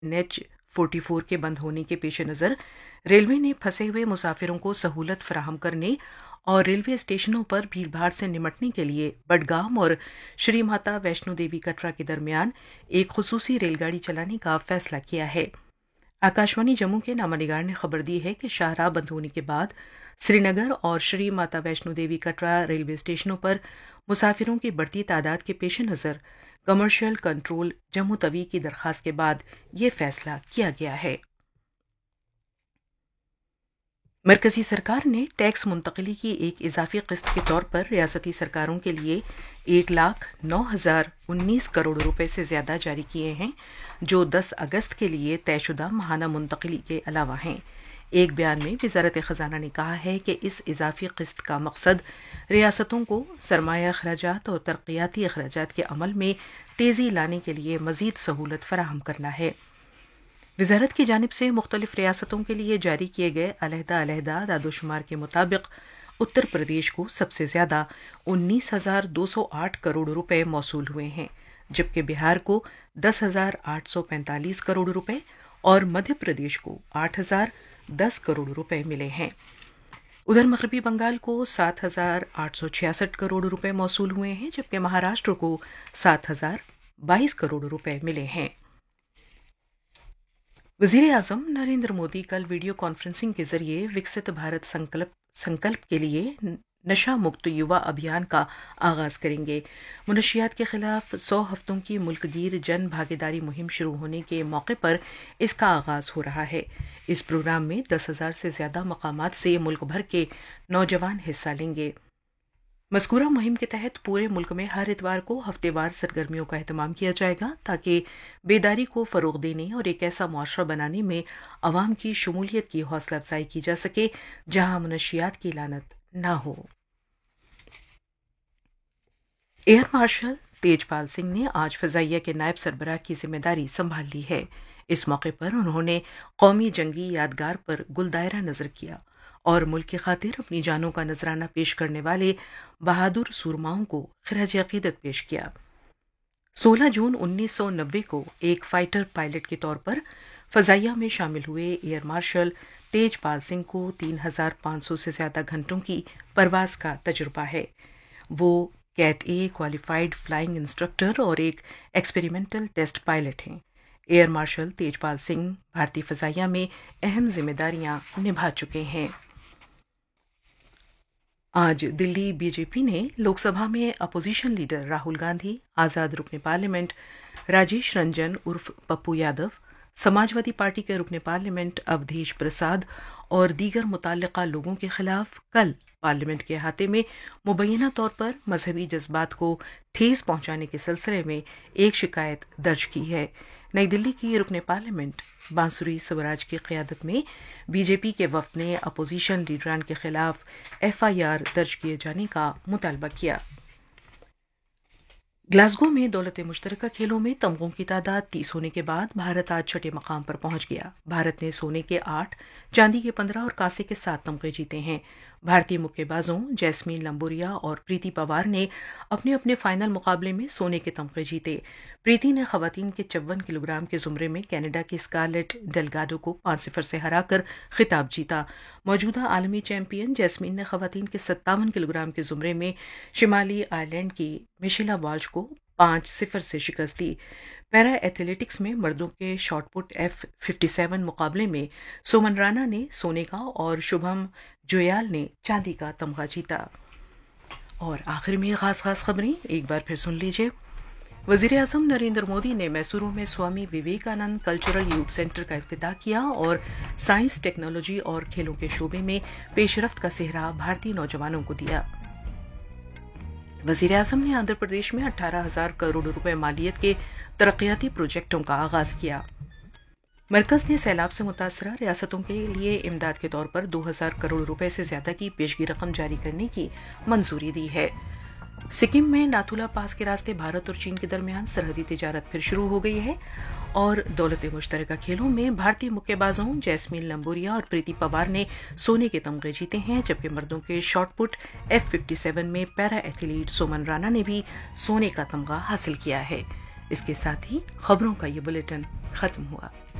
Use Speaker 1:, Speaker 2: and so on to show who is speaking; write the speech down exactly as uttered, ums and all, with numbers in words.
Speaker 1: N H forty four के बंद होने के पेश नज़र रेलवे ने फंसे हुए मुसाफिरों को सहूलत फराहम करने और रेलवे स्टेशनों पर भीड़भाड़ से निमटने के लिए बडगाम और श्री माता वैष्णो देवी कटरा के दरमियान एक खुसूसी रेलगाड़ी चलाने का फैसला किया है। आकाशवाणी जम्मू के नामानिगार ने खबर दी है कि शाहराह बंद होने के बाद श्रीनगर और श्री माता वैष्णो देवी कटरा रेलवे स्टेशनों पर मुसाफिरों की बढ़ती तादाद के पेश नज़र कमर्शियल कंट्रोल जम्मू तवी की दरखास्त के बाद ये फैसला किया गया है। मरकजी सरकार ने टैक्स मुंतकली की एक इजाफी किस्त के तौर पर रियासती सरकारों के लिए एक लाख नौ हजार उन्नीस करोड़ रुपए से ज्यादा जारी किए हैं, जो दस अगस्त के लिए तयशुदा माहाना मुंतकली के अलावा हैं। एक बयान में वजारत खजाना ने कहा है कि इस इजाफी किस्त का मकसद रियासतों को सरमाया अखराजात और तरक्याती अखराजात के अमल में तेजी लाने के लिए मजीद सहूलत फराहम करना है। वजारत की जानिब से मुख्तलिफ रियासतों के लिए जारी किए गए अलहदा अलहदा दादोशुमार के मुताबिक उत्तर प्रदेश को सबसे ज्यादा उन्नीस हजार दो सौ आठ करोड़ रुपए मौसूल हुए हैं, जबकि बिहार को दस हजार आठ सौ पैंतालीस करोड़ रुपए और मध्य प्रदेश को आठ हजार दस करोड़ रुपए मिले हैं। उधर मगरबी बंगाल को सात हजार आठ सौ छियासठ करोड़ रुपए मौसूल हुए हैं, जबकि महाराष्ट्र को सात हजार बाईस करोड़ रुपए मिले हैं। वज़ीर आज़म नरेंद्र मोदी कल वीडियो कॉन्फ्रेंसिंग के जरिए विकसित भारत संकल्प संकल्प के लिए नशा मुक्त युवा अभियान का आगाज करेंगे। मुनशियात के खिलाफ सौ हफ्तों की मुल्कगीर जन भागीदारी मुहिम शुरू होने के मौके पर इसका आगाज हो रहा है। इस प्रोग्राम में दस हजार से ज्यादा मकामात से मुल्क भर के नौजवान हिस्सा लेंगे। मज़कूरा मुहिम के तहत पूरे मुल्क में हर इतवार को हफ्तेवार सरगर्मियों का एहतमाम किया जाएगा, ताकि बेदारी को फ़रोग़ देने और एक ऐसा मुआशरा बनाने में अवाम की शमूलियत की हौसला अफजाई की जा सके जहां मुनशियात की लानत ना हो। एयर मार्शल तेजपाल सिंह ने आज फ़ज़ाइया के नायब सरबराह की जिम्मेदारी संभाल ली है। इस मौके पर उन्होंने कौमी जंगी यादगार पर गुलदायरा नज़र किया और मुल्क की खातिर अपनी जानों का नजराना पेश करने वाले बहादुर सूरमाओं को खिराज अकीदत पेश किया। सोलह जून उन्नीस सौ नब्बे को एक फाइटर पायलट के तौर पर फ़ज़ाइया में शामिल हुए एयर मार्शल तेजपाल सिंह को तीन हजार पाँच सौ से ज्यादा घंटों की परवाज का तजुर्बा है। वो कैट ए क्वालिफाइड फ्लाइंग इंस्ट्रक्टर और एक एक्सपेरिमेंटल टेस्ट पायलट हैं। एयर मार्शल तेजपाल सिंह भारतीय फ़ज़ाइया में अहम जिम्मेदारियां निभा चुके हैं। आज दिल्ली बीजेपी ने लोकसभा में अपोजिशन लीडर राहुल गांधी, आज़ाद रुकने पार्लियामेंट राजेश रंजन उर्फ पप्पू यादव, समाजवादी पार्टी के रुकने पार्लियामेंट अवधेश प्रसाद और दीगर मुतल्लिका लोगों के खिलाफ कल पार्लियामेंट के अहाते में मुबैना तौर पर मजहबी जज्बात को ठेस पहुंचाने के सिलसिले में एक शिकायत दर्ज की है। नई दिल्ली की रुकने पार्लियामेंट बांसुरी स्वराज की क़यादत में बीजेपी के वफ़द ने अपोजिशन लीडरान के खिलाफ एफ आई आर दर्ज किए जाने का मुतालबा किया। ग्लासगो में दौलत मुश्तरका खेलों में तमगों की तादाद तीस होने के बाद भारत आज छठे मकाम पर पहुंच गया। भारत ने सोने के आठ, चांदी के पंद्रह और कांसे के सात तमगे जीते हैं। भारतीय मुक्केबाजों जैस्मीन लंबोरिया और प्रीति पवार ने अपने अपने फाइनल मुकाबले में सोने के तमगे जीते। प्रीति ने खवातीन के चौवन किलोग्राम के जुमरे में कनाडा की स्कारलेट डेलगाडो को पांच सिफर से हराकर खिताब जीता। मौजूदा आलमी चैंपियन जैस्मीन ने खवातीन के सत्तावन किलोग्राम के जुमरे में शिमाली आयरलैंड की मिशेला वाल्श को पांच सिफर से शिकस्त दी। पैरा एथलेटिक्स में मर्दों के शॉटपुट एफ फिफ्टी सेवन मुकाबले में सुमन राणा ने सोने का और शुभम जोयाल ने चांदी का तमगा जीता। और आखिर में खास खास खबरें एक बार फिर सुन लीजिए। वज़ीर आज़म नरेंद्र मोदी ने मैसूरू में Swami Vivekananda cultural youth centre का इफ्तिताह किया और साइंस, टेक्नोलॉजी और खेलों के शोबे में पेशरफ्त का सेहरा भारतीय नौजवानों को दिया। वज़ीर आज़म ने आंध्र प्रदेश में अठारह हजार करोड़ रुपए मालियत के तरक्याती प्रोजेक्टों का आगाज किया। मरकज ने सैलाब से मुतासरा रियासतों के लिए इमदाद के तौर पर दो हजार करोड़ रुपए से ज्यादा की पेशगी रकम जारी करने की मंजूरी दी है। सिक्किम में नाथुला पास के रास्ते भारत और चीन के दरमियान सरहदी तिजारत फिर शुरू हो गई है और दौलत मुश्तरका खेलों में भारतीय मुक्केबाजों जैस्मीन लंबोरिया और प्रीति पवार ने सोने के तमगे जीते हैं, जबकि मर्दों के शॉटपुट एफ फिफ्टी सेवन में पैरा एथलीट सुमन राणा ने भी सोने का तमगा हासिल किया है। اس کے ساتھ ہی خبروں کا یہ بلیٹن ختم ہوا۔